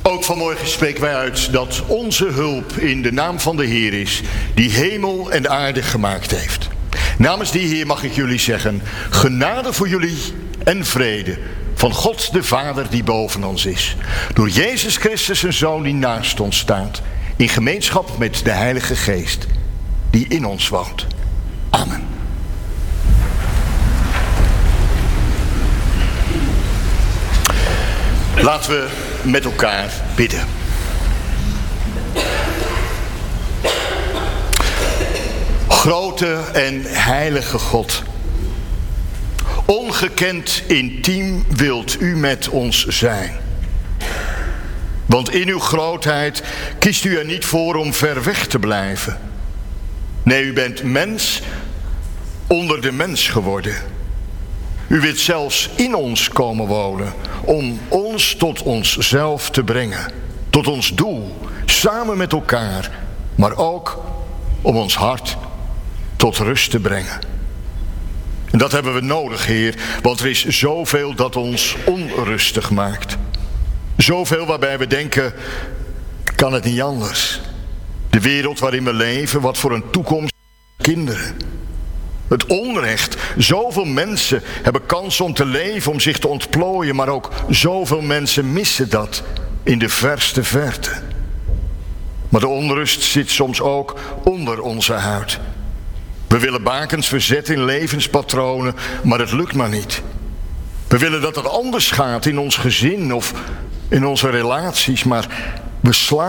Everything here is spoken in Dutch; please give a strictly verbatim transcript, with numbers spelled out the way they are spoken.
Ook vanmorgen spreken wij uit dat onze hulp in de naam van de Heer is, die hemel en aarde gemaakt heeft. Namens die Heer mag ik jullie zeggen, genade voor jullie en vrede van God de Vader die boven ons is. Door Jezus Christus zijn Zoon die naast ons staat, in gemeenschap met de Heilige Geest die in ons woont. Amen. Laten we met elkaar bidden. Grote en heilige God, ongekend intiem wilt u met ons zijn. Want in uw grootheid kiest u er niet voor om ver weg te blijven. Nee, u bent mens onder de mens geworden. U wilt zelfs in ons komen wonen, om ons tot onszelf te brengen. Tot ons doel, samen met elkaar, maar ook om ons hart tot rust te brengen. En dat hebben we nodig, Heer, want er is zoveel dat ons onrustig maakt. Zoveel waarbij we denken, kan het niet anders? De wereld waarin we leven, wat voor een toekomst kinderen. Het onrecht. Zoveel mensen hebben kans om te leven, om zich te ontplooien, maar ook zoveel mensen missen dat in de verste verte. Maar de onrust zit soms ook onder onze huid. We willen bakens verzetten in levenspatronen, maar het lukt maar niet. We willen dat het anders gaat in ons gezin of in onze relaties, maar we slaan